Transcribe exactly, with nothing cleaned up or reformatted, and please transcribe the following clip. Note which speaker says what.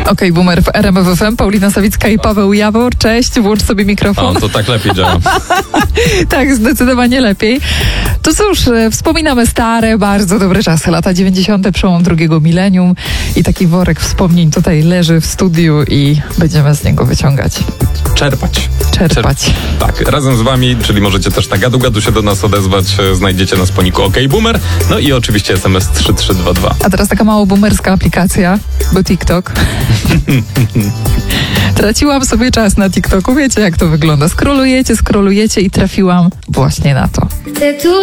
Speaker 1: Okej, Boomer w R M F F M, Paulina Sawicka i Paweł Jawor. Cześć, włącz sobie mikrofon.
Speaker 2: O, to tak lepiej działa.
Speaker 1: Tak, zdecydowanie lepiej. To cóż, e, wspominamy stare, bardzo dobre czasy, lata dziewięćdziesiąte, przełom drugiego milenium i taki worek wspomnień tutaj leży w studiu i będziemy z niego wyciągać.
Speaker 2: Czerpać.
Speaker 1: Czerpać.
Speaker 2: Czerp- tak, razem z wami, czyli możecie też na gadu-gadu się do nas odezwać, e, znajdziecie na sponiku OK Boomer, no i oczywiście S M S trzy trzy dwa dwa.
Speaker 1: A teraz taka mało boomerska aplikacja, bo TikTok. Traciłam sobie czas na TikToku, wiecie jak to wygląda. Skrolujecie, skrolujecie i trafiłam właśnie na to.